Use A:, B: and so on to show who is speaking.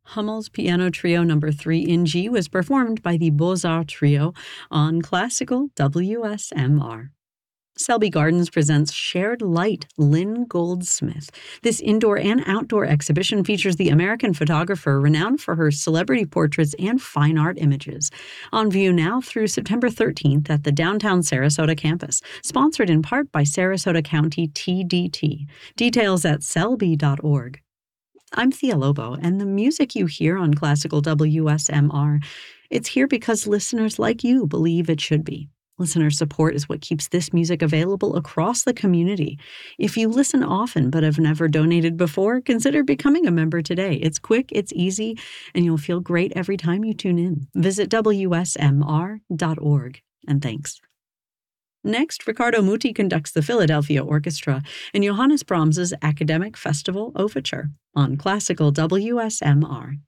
A: Hummel's Piano Trio No. 3 in G was performed by the Beaux-Arts Trio on Classical WSMR. Selby Gardens presents Shared Light, Lynn Goldsmith. This indoor and outdoor exhibition features the American photographer renowned for her celebrity portraits and fine art images. On view now through September 13th at the downtown Sarasota campus, sponsored in part by Sarasota County TDT. Details at selby.org. I'm Thea Lobo, and the music you hear on Classical WSMR, it's here because listeners like you believe it should be. Listener support is what keeps this music available across the community. If you listen often but have never donated before, consider becoming a member today. It's quick, it's easy, and you'll feel great every time you tune in. Visit WSMR.org, and thanks. Next, Riccardo Muti conducts the Philadelphia Orchestra in Johannes Brahms's Academic Festival Overture on Classical WSMR.